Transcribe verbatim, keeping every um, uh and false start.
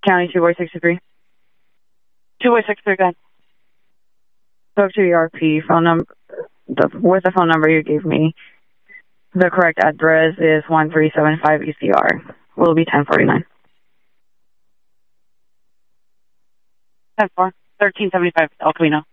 County two by sixty-three. two by sixty-three, go ahead. Spoke to E R P phone number, the, with the phone number you gave me. The correct address is one three seven five E C R. Will be ten forty-nine. ten four, thirteen seventy-five El Camino.